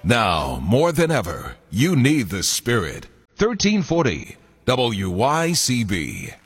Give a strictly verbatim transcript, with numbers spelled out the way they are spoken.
Now, more than ever, you need the Spirit. thirteen forty W Y C B.